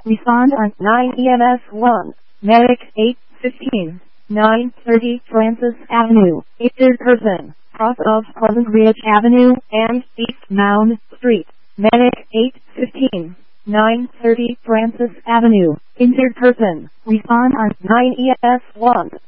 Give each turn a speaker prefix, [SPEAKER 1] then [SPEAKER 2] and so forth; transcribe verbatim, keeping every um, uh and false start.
[SPEAKER 1] Respond on nine E M S one. Medic eight fifteen. nine thirty Francis Avenue. A third person. Cross of Pleasant Ridge Avenue and East Mound Street. Medic eight fifteen. nine thirty Francis Avenue. Injured person. Respond on nine E M S one.